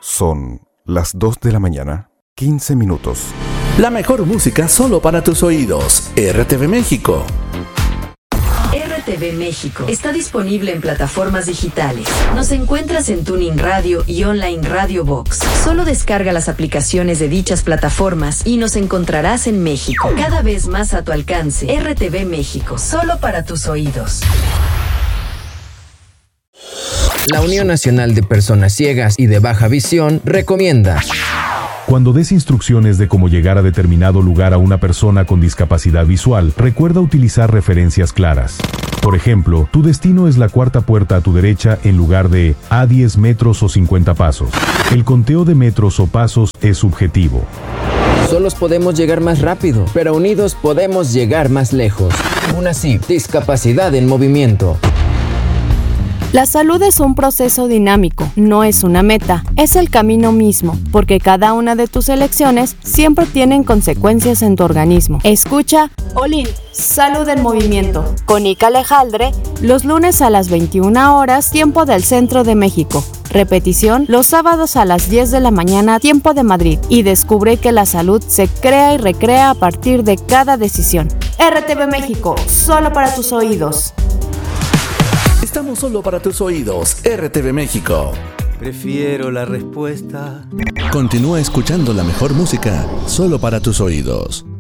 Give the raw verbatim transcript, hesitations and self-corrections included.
Son las dos de la mañana, quince minutos. La mejor música solo para tus oídos. R T V México. R T V México está disponible en plataformas digitales. Nos encuentras en TuneIn Radio y Online Radio Box. Solo descarga las aplicaciones de dichas plataformas y nos encontrarás en México. Cada vez más a tu alcance. R T V México, solo para tus oídos. La Unión Nacional de Personas Ciegas y de Baja Visión recomienda: cuando des instrucciones de cómo llegar a determinado lugar a una persona con discapacidad visual, recuerda utilizar referencias claras. Por ejemplo, tu destino es la cuarta puerta a tu derecha en lugar de a diez metros o cincuenta pasos. El conteo de metros o pasos es subjetivo. Solos podemos llegar más rápido, pero unidos podemos llegar más lejos. UNACYT, Discapacidad en Movimiento. La salud es un proceso dinámico, no es una meta, es el camino mismo, porque cada una de tus elecciones siempre tienen consecuencias en tu organismo. Escucha Olin, Salud en Movimiento, con Ica Alejandre, los lunes a las veintiuna horas, tiempo del Centro de México. Repetición los sábados a las diez de la mañana, tiempo de Madrid. Y descubre que la salud se crea y recrea a partir de cada decisión. R T V México, solo para tus oídos. Estamos solo para tus oídos. R T V México. Prefiero la respuesta. Continúa escuchando la mejor música solo para tus oídos.